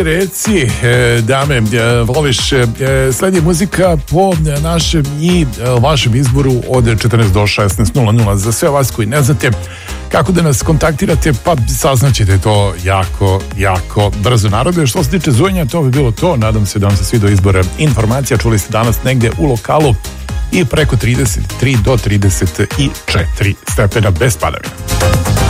Reci, dame, voliš, sledi muzika po našem i vašem izboru od 14 do 16:00. Za sve vas koji ne znate kako da nas kontaktirate, pa saznaćete to jako brzo. Narode, što se tiče zujanja, to bi bilo to. Nadam se da vam se svi do izbora informacija. Čuli ste danas negde u lokalu i preko 33 do 34 stepena bez padavina.